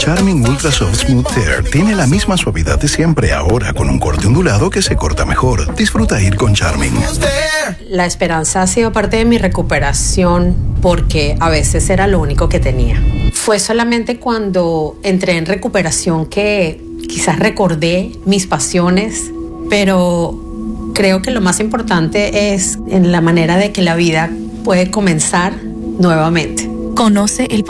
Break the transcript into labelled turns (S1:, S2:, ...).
S1: Charming Ultra Soft Smooth Tear tiene la misma suavidad de siempre, ahora con un corte ondulado que se corta mejor. Disfruta ir con Charming.
S2: La esperanza ha sido parte de mi recuperación porque a veces era lo único que tenía. Fue solamente cuando entré en recuperación que quizás recordé mis pasiones, pero creo que lo más importante es en la manera de que la vida puede comenzar nuevamente.
S3: Conoce el